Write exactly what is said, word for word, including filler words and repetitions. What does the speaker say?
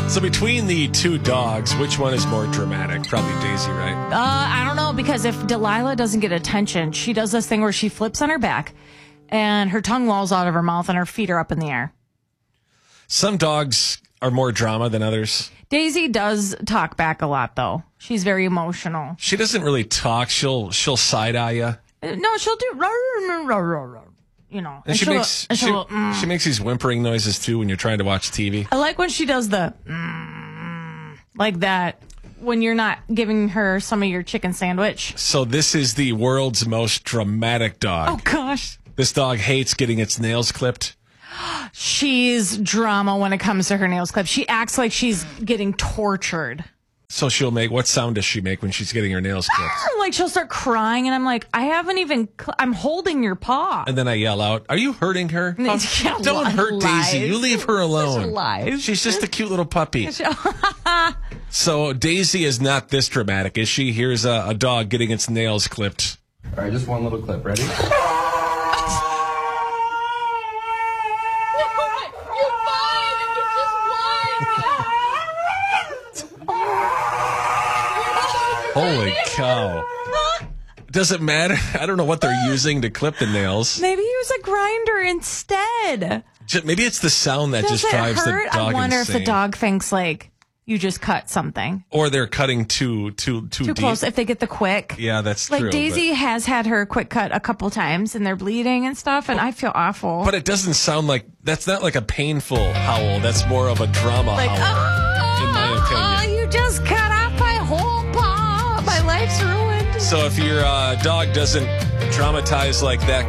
So between the two dogs, which one is more dramatic? Probably Daisy, right? Uh, I don't know, because if Delilah doesn't get attention, she does this thing where she flips on her back and her tongue lolls out of her mouth and her feet are up in the air. Some dogs are more drama than others. Daisy does talk back a lot, though. She's very emotional. She doesn't really talk. She'll she'll side eye you. No, she'll do, you know. And she she'll- makes and she, she'll go, mm. she makes these whimpering noises too when you're trying to watch T V. I like when she does the mm, like that when you're not giving her some of your chicken sandwich. So this is the world's most dramatic dog. Oh, gosh. This dog hates getting its nails clipped. She's drama when it comes to her nails clipped. She acts like she's getting tortured. So she'll make, what sound does she make when she's getting her nails clipped? Like she'll start crying, and I'm like, I haven't even, cl- I'm holding your paw. And then I yell out, "Are you hurting her? Yeah, Oh, don't li- hurt lies. Daisy. You leave her alone. lies. She's just a cute little puppy." So Daisy is not this dramatic, is she? Here's a, a dog getting its nails clipped. All right, just one little clip. Ready? Holy cow. Does it matter? I don't know what they're using to clip the nails. Maybe use a grinder instead. Ju- Maybe it's the sound that Does just it drives hurt? the dog I wonder insane. if the dog thinks like you just cut something Or they're cutting too too too, too deep. close. If they get the quick, Yeah, that's like true. Daisy has had her quick cut a couple times, and they're bleeding and stuff, and I feel awful. But, but it doesn't sound like, that's not like a painful howl. That's more of a drama like, howl, oh, in my opinion. you just cut off my whole paw. My life's ruined. So if your uh, dog doesn't dramatize like that